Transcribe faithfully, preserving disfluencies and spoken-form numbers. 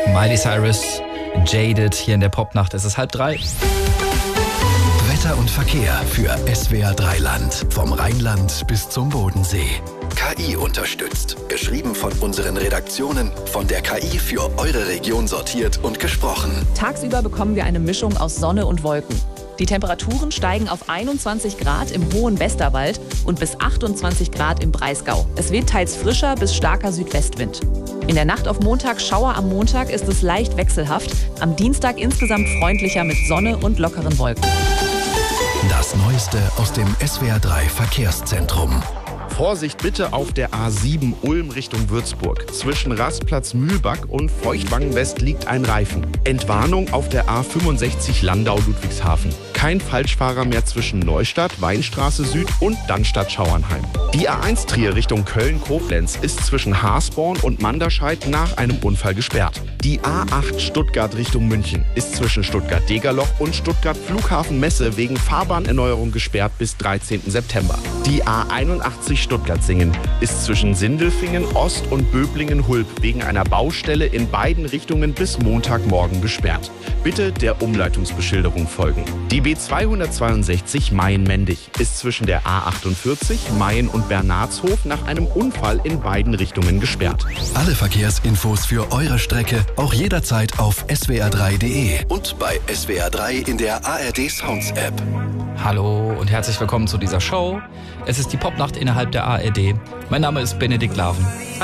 Miley Cyrus, Jaded, hier in der Popnacht. Es ist halb drei. Wetter und Verkehr für S W R drei Land. Vom Rheinland bis zum Bodensee. K I unterstützt. Geschrieben von unseren Redaktionen, von der K I für eure Region sortiert und gesprochen. Tagsüber bekommen wir eine Mischung aus Sonne und Wolken. Die Temperaturen steigen auf einundzwanzig Grad im hohen Westerwald und bis achtundzwanzig Grad im Breisgau. Es weht teils frischer bis starker Südwestwind. In der Nacht auf Montag, Schauer am Montag, ist es leicht wechselhaft. Am Dienstag insgesamt freundlicher mit Sonne und lockeren Wolken. Das Neueste aus dem S W R drei Verkehrszentrum. Vorsicht bitte auf der A sieben Ulm Richtung Würzburg. Zwischen Rastplatz Mühlback und Feuchtwangen West liegt ein Reifen. Entwarnung auf der A fünfundsechzig Landau-Ludwigshafen. Kein Falschfahrer mehr zwischen Neustadt, Weinstraße Süd und Dannstatt-Schauernheim. Die A eins Trier Richtung Köln-Koblenz ist zwischen Haasborn und Manderscheid nach einem Unfall gesperrt. Die A acht Stuttgart Richtung München ist zwischen Stuttgart-Degerloch und Stuttgart-Flughafen-Messe wegen Fahrbahnerneuerung gesperrt bis dreizehnten September. Die A einundachtzig Stuttgart-Singen ist zwischen Sindelfingen, Ost und Böblingen-Hulb wegen einer Baustelle in beiden Richtungen bis Montagmorgen gesperrt. Bitte der Umleitungsbeschilderung folgen. Die B zweihundertzweiundsechzig Mayen-Mendig ist zwischen der A achtundvierzig Mayen und Bernardshof nach einem Unfall in beiden Richtungen gesperrt. Alle Verkehrsinfos für eure Strecke auch jederzeit auf S W R drei Punkt D E und bei S W R drei in der A R D Sounds App. Hallo und herzlich willkommen zu dieser Show. Es ist die Popnacht innerhalb der A R D. Mein Name ist Benedikt Laven.